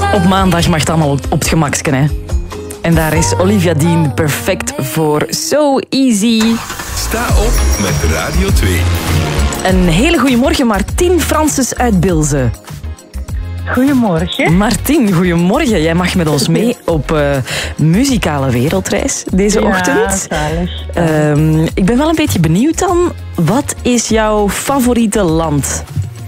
Op maandag mag het allemaal op het gemaksken, hè. En daar is Olivia Dean perfect voor. So easy. Sta op met Radio 2. Een hele goede morgen, Martien Francis uit Bilze. Goedemorgen. Martien, goedemorgen. Jij mag met ons mee op muzikale wereldreis deze ochtend. Zalig. Ik ben wel een beetje benieuwd dan. Wat is jouw favoriete land?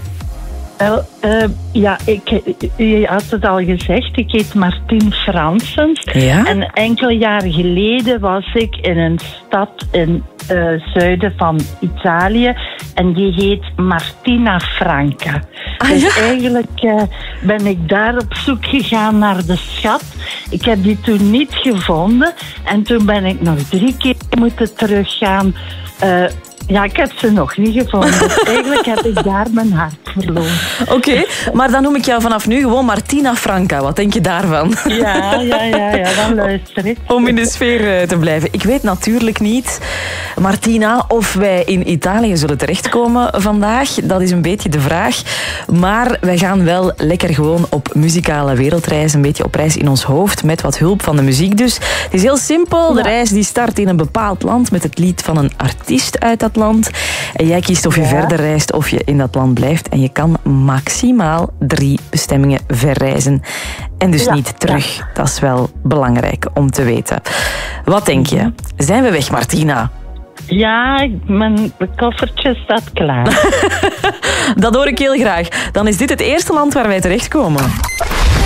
U had het al gezegd, ik heet Martien Fransens. Ja? En enkele jaren geleden was ik in een stad in zuiden van Italië. En die heet Martina Franca. Dus eigenlijk ben ik daar op zoek gegaan naar de schat. Ik heb die toen niet gevonden. En toen ben ik nog 3 keer moeten teruggaan. Ik heb ze nog niet gevonden. Dus eigenlijk heb ik daar mijn hart verloren. Oké, maar dan noem ik jou vanaf nu gewoon Martina Franca. Wat denk je daarvan? Ja, dan luister ik. Om in de sfeer te blijven. Ik weet natuurlijk niet, Martina, of wij in Italië zullen terechtkomen vandaag. Dat is een beetje de vraag. Maar wij gaan wel lekker gewoon op muzikale wereldreis. Een beetje op reis in ons hoofd, met wat hulp van de muziek dus. Het is heel simpel. De reis die start in een bepaald land met het lied van een artiest uit dat land. En jij kiest of je verder reist of je in dat land blijft. En je kan maximaal 3 bestemmingen verreizen. En dus niet terug. Ja. Dat is wel belangrijk om te weten. Wat denk je? Zijn we weg, Martina? Ja, mijn koffertje staat klaar. Dat hoor ik heel graag. Dan is dit het eerste land waar wij terechtkomen.